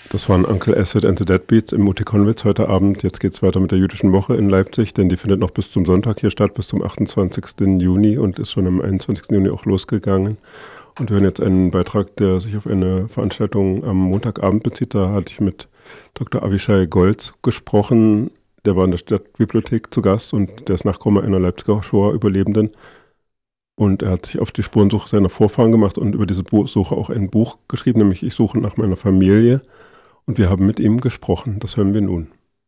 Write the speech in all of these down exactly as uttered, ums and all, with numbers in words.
Das waren Uncle Acid and the Deadbeats im Mutti-Konwitz heute Abend. Jetzt geht es weiter mit der Jüdischen Woche in Leipzig, denn die findet noch bis zum Sonntag hier statt, bis zum achtundzwanzigsten Juni und ist schon am einundzwanzigsten Juni auch losgegangen. Und wir hören jetzt einen Beitrag, der sich auf eine Veranstaltung am Montagabend bezieht. Da hatte ich mit Doktor Avishai Golz gesprochen. Der war in der Stadtbibliothek zu Gast und der ist Nachkomme einer Leipziger Shoah-Überlebenden. Und er hat sich auf die Spurensuche seiner Vorfahren gemacht und über diese Suche auch ein Buch geschrieben, nämlich Ich suche nach meiner Familie. Und wir haben mit ihm gesprochen. Das hören wir nun.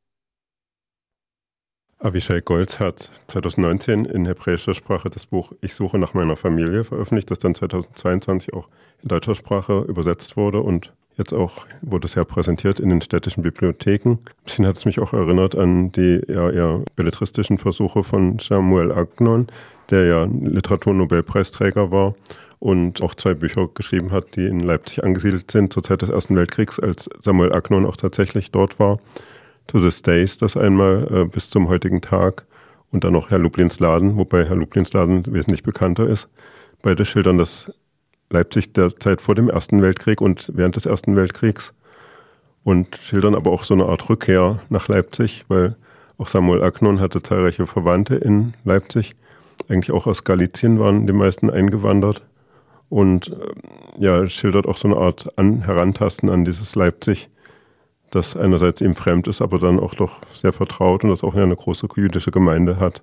Avishai Golz hat zweitausendneunzehn in hebräischer Sprache das Buch Ich suche nach meiner Familie veröffentlicht, das dann zweitausendzweiundzwanzig auch in deutscher Sprache übersetzt wurde und jetzt auch wurde es ja präsentiert in den städtischen Bibliotheken. Ein bisschen hat es mich auch erinnert an die ja, eher belletristischen Versuche von Samuel Agnon, der ja Literaturnobelpreisträger war und auch zwei Bücher geschrieben hat, die in Leipzig angesiedelt sind, zur Zeit des Ersten Weltkriegs, als Samuel Agnon auch tatsächlich dort war. To This Days, das einmal äh, bis zum heutigen Tag und dann noch Herr Lublins Laden, wobei Herr Lublins Laden wesentlich bekannter ist. Beide schildern das Leipzig der Zeit vor dem Ersten Weltkrieg und während des Ersten Weltkriegs und schildern aber auch so eine Art Rückkehr nach Leipzig, weil auch Samuel Agnon hatte zahlreiche Verwandte in Leipzig, eigentlich auch aus Galizien waren die meisten eingewandert und äh, ja, schildert auch so eine Art an, Herantasten an dieses Leipzig, das einerseits ihm fremd ist, aber dann auch doch sehr vertraut und das auch eine große jüdische Gemeinde hat.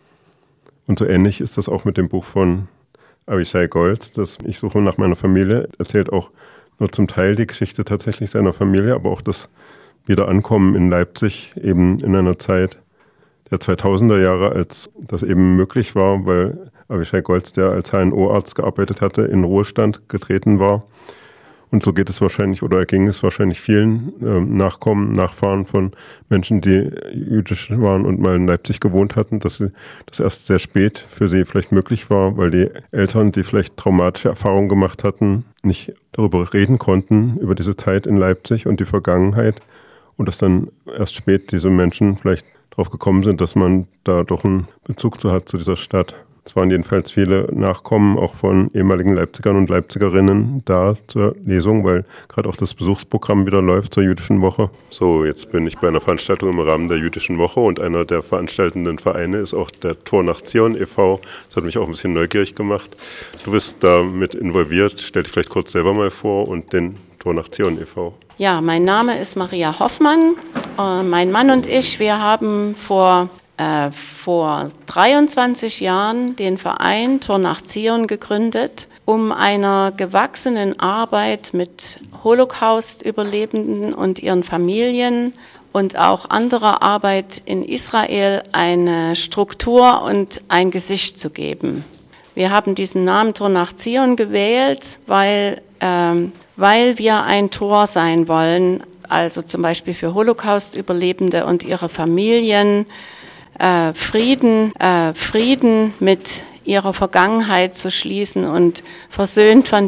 Und so ähnlich ist das auch mit dem Buch von Avishai Golz, das Ich suche nach meiner Familie, erzählt auch nur zum Teil die Geschichte tatsächlich seiner Familie, aber auch das Wiederankommen in Leipzig, eben in einer Zeit der zweitausender Jahre, als das eben möglich war, weil Avishai Golz, der als H N O-Arzt gearbeitet hatte, in Ruhestand getreten war. Und so geht es wahrscheinlich oder ging es wahrscheinlich vielen äh, Nachkommen, Nachfahren von Menschen, die jüdisch waren und mal in Leipzig gewohnt hatten, dass sie das erst sehr spät für sie vielleicht möglich war, weil die Eltern, die vielleicht traumatische Erfahrungen gemacht hatten, nicht darüber reden konnten, über diese Zeit in Leipzig und die Vergangenheit. Und dass dann erst spät diese Menschen vielleicht drauf gekommen sind, dass man da doch einen Bezug zu hat, zu dieser Stadt. Es waren jedenfalls viele Nachkommen auch von ehemaligen Leipzigern und Leipzigerinnen da zur Lesung, weil gerade auch das Besuchsprogramm wieder läuft zur Jüdischen Woche. So, jetzt bin ich bei einer Veranstaltung im Rahmen der Jüdischen Woche und einer der veranstaltenden Vereine ist auch der Tor nach Zion e V Das hat mich auch ein bisschen neugierig gemacht. Du bist da mit involviert. Stell dich vielleicht kurz selber mal vor und den Tor nach Zion e V Ja, mein Name ist Maria Hoffmann. Äh, mein Mann und ich, wir haben vor Äh, vor dreiundzwanzig Jahren den Verein Tor nach Zion gegründet, um einer gewachsenen Arbeit mit Holocaust-Überlebenden und ihren Familien und auch anderer Arbeit in Israel eine Struktur und ein Gesicht zu geben. Wir haben diesen Namen Tor nach Zion gewählt, weil, ähm, weil wir ein Tor sein wollen, also zum Beispiel für Holocaust-Überlebende und ihre Familien, Äh, Frieden, äh, Frieden mit ihrer Vergangenheit zu schließen und versöhnt von